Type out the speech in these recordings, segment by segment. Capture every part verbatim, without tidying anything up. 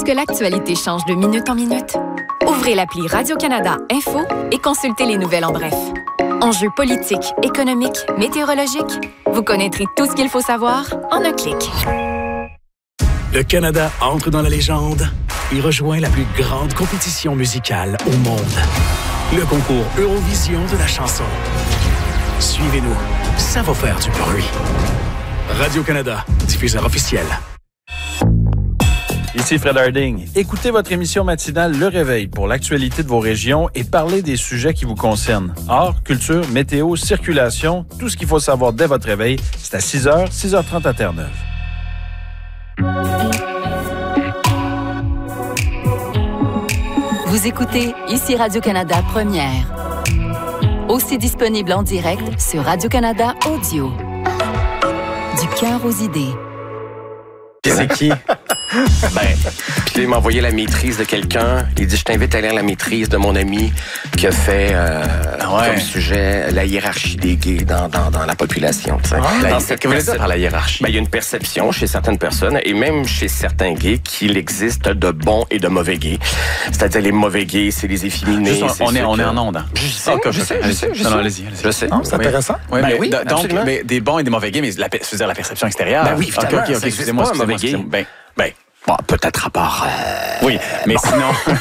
que l'actualité change de minute en minute? Ouvrez l'appli Radio-Canada Info et consultez les nouvelles en bref. Enjeux politiques, économiques, météorologiques, vous connaîtrez tout ce qu'il faut savoir en un clic. Le Canada entre dans la légende et rejoint la plus grande compétition musicale au monde. Le concours Eurovision de la chanson. Suivez-nous, ça va faire du bruit. Radio-Canada, diffuseur officiel. Ici Fred Harding. Écoutez votre émission matinale Le Réveil pour l'actualité de vos régions et parlez des sujets qui vous concernent. Art, culture, météo, circulation, tout ce qu'il faut savoir dès votre réveil. C'est à six heures, six heures trente à Terre-Neuve. Vous écoutez Ici Radio-Canada Première. Aussi disponible en direct sur Radio-Canada Audio. Du cœur aux idées. C'est qui? Ben, puis là, il m'a envoyé la maîtrise de quelqu'un. Il dit, je t'invite à lire la maîtrise de mon ami qui a fait euh, ouais. comme sujet la hiérarchie des gays dans, dans, dans la population. Ah, la, qu'est-ce que vous voulez dire par la hiérarchie? Ben, il y a une perception chez certaines personnes et même chez certains gays qu'il existe de bons et de mauvais gays. C'est-à-dire les mauvais gays, c'est les efféminés. Juste, on, c'est est, on que... est en onde. Hein? Je sais, okay, je sais, je sais. Je sais. Non, non, allez-y, allez-y. Je sais. Non, c'est intéressant. Oui, ben mais, oui, donc, mais des bons et des mauvais gays, mais la, je veux dire, la perception extérieure. Ben oui, évidemment. OK, OK, okay, excusez-moi, excusez-moi, excusez-moi. Ben, ben. Bon, peut-être à part... Euh... Oui, mais sinon...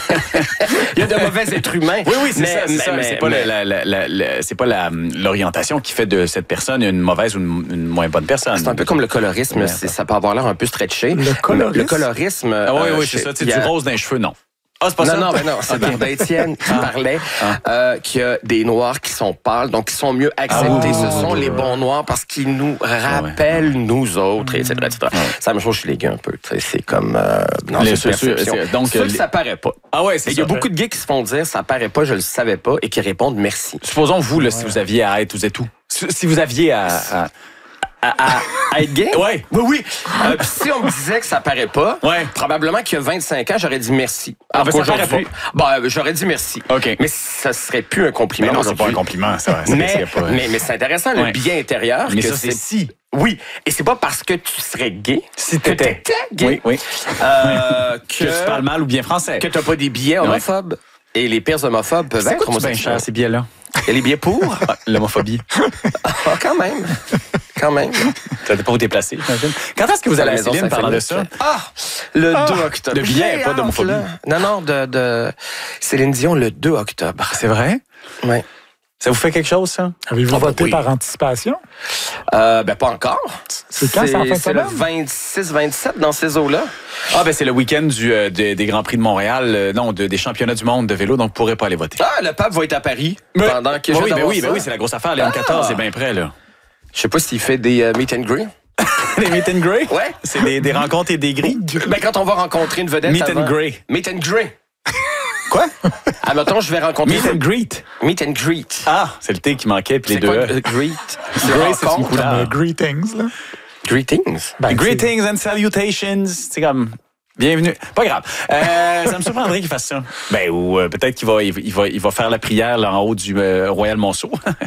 Il y a de mauvais êtres humains. Oui, oui, c'est mais, ça. C'est, mais, ça, mais, c'est pas, mais... la, la, la, la, c'est pas la, l'orientation qui fait de cette personne une mauvaise ou une, une moins bonne personne. C'est un peu comme le colorisme. C'est, ça peut avoir l'air un peu stretché. Le colorisme? Le colorisme... Ah, oui, euh, oui, c'est ça. C'est a... du rose dans les cheveux, non. Ah, c'est pas non, ça? non, ben non, c'est Barbara Étienne qui ah. parlait ah. euh, qu'il y a des Noirs qui sont pâles, donc qui sont mieux acceptés. Ah, Ce sont oh, les bons Noirs parce qu'ils nous rappellent, ouais. nous autres, et cetera et cetera. Ouais. C'est la même chose chez les gays un peu. C'est comme... Euh, non, les c'est sûr, c'est, donc, ça, les... ça paraît pas. Ah ouais, c'est et il y a beaucoup de gays qui se font dire « ça paraît pas, je le savais pas » et qui répondent « merci ». Supposons, vous, là, ouais. si vous aviez à être, vous êtes où? Si vous aviez à... à... À, à, à être gay? Ouais. Oui, oui. Euh, si on me disait que ça paraît pas, ouais. probablement qu'il y a vingt-cinq ans, j'aurais dit merci. Alors, ah, ben, ça paraît pas. Bon, j'aurais dit merci. OK. Mais ça serait plus un compliment. Mais non, c'est pas un compliment, ça. Mais, c'est pas... mais, mais c'est intéressant, ouais. le bien intérieur. Mais que ça, c'est, c'est si. Oui. Et c'est pas parce que tu serais gay. Si que t'étais. t'étais gay. Oui, oui. Euh, que, que tu parles mal ou bien français. Que t'as pas des billets homophobes. Ouais. Et les pires homophobes peuvent c'est être homosexuels. Ces billets-là. Il y a les billets pour? Ah, l'homophobie. Ah, quand même. Quand même. Ça dépend où t'es placé, j'imagine. Quand est-ce que vous allez à Céline parlant de ça? Ah! Le ah, deux octobre. De billets, pas d'homophobie. Là. Non, non, de, de Céline Dion le deux octobre. C'est vrai? Oui. Ça vous fait quelque chose, ça? Avez-vous oh, voté oui. par anticipation? Euh, ben, pas encore. C'est quand, c'est en fin de semaine? C'est le vingt-six vingt-sept dans ces eaux-là. Ah, ben, c'est le week-end du, euh, de, des Grands Prix de Montréal, euh, non, de, des championnats du monde de vélo, donc vous ne pourrez pas aller voter. Ah, le pape va être à Paris mais, pendant que ben je oui, ben oui, ça. ben oui, c'est la grosse affaire. Léon ah. quatorze est bien prêt, là. Je sais pas s'il fait des euh, meet and greet. Des meet and greet? Ouais. C'est des, des rencontres et des grilles? Ben, quand on va rencontrer une vedette. Meet avant, and greet. Meet and greet. Quoi? Ah, mettons, je vais rencontrer... Meet and greet. Meet and greet. Ah, c'est le T qui manquait, puis les c'est deux. Quoi, greet? C'est great, c'est une couleur. Comme, uh, greetings, là. Greetings? Ben, greetings and salutations. C'est comme... Bienvenue. Pas grave. Euh, ça me surprendrait qu'il fasse ça. Ben, ou euh, peut-être qu'il va il, il va, il va faire la prière là, en haut du euh, Royal Monceau.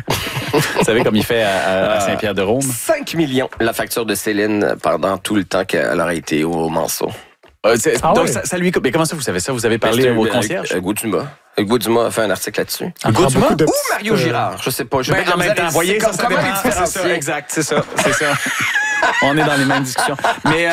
Vous savez, comme il fait à, à Saint-Pierre-de-Rome. cinq millions, la facture de Céline, pendant tout le temps qu'elle aurait été au Monceau. Euh, ah donc, ouais. ça, ça lui... Mais comment ça, vous savez ça? Vous avez parlé au concierge? Hugo Dumas. Hugo Dumas a fait un article là-dessus. Hugo Dumas? Ou Mario euh... Girard, je sais pas. Je ben, en même temps, vous voyez, ça, ça dépend. C'est ça, exact, c'est ça, c'est ça. On est dans les mêmes discussions. Mais,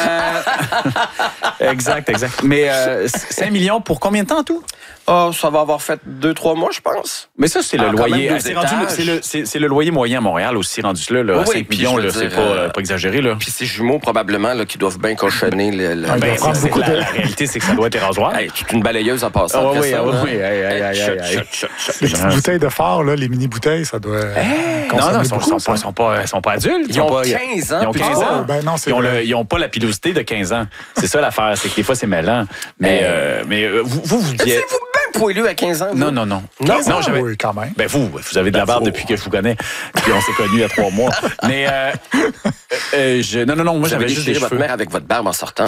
euh... exact, exact. Mais euh, cinq millions pour combien de temps en tout? Oh, ça va avoir fait deux trois mois, je pense. Mais ça, c'est le Alors, loyer. C'est, rendu, c'est, le, c'est, c'est le loyer moyen à Montréal aussi, rendu là. là oui, cinq millions, là, dire, c'est pas, euh, pas exagéré. Là. Puis ces jumeaux, probablement, là, qui doivent bien cochonner. Le, le, ah, ben, c'est, c'est, la, la réalité, c'est que ça doit être rasoir. Hey, toute une balayeuse en passant. Oh, oui, ça, oui, oui. Hey, hey, hey, hey, hey. Les petites bouteilles de phare, là, les mini-bouteilles, ça doit. Hey, non, non, ils sont, sont, pas, sont, pas, sont pas adultes. Ils ont quinze ans. Ils ont quinze ans. Ben non, ils, ont le, ils ont pas la pilosité de quinze ans. C'est ça l'affaire, c'est que des fois, c'est mêlant. Mais, euh, mais euh, vous, vous, vous dites. Poilu à quinze ans? Vous? Non, non, non. Non, non j'avais... Oui, quand même. Ben vous, vous avez de la barbe depuis que je vous connais. Puis on s'est connus il y a trois mois. Mais, euh, euh, je... non, non, non, moi, vous j'avais avez juste des votre cheveux. Mère avec votre barbe en sortant.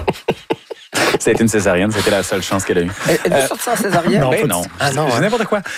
Ça a été une césarienne, c'était la seule chance qu'elle a eue. Elle est sortie en césarienne? Non, ben non. Ah non, c'est hein. n'importe quoi.